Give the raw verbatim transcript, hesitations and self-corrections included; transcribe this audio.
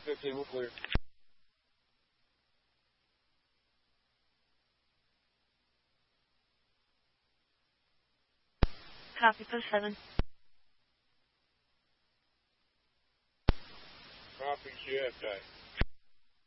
fifteen, we're clear. Copy, post seven. Copy, J F A.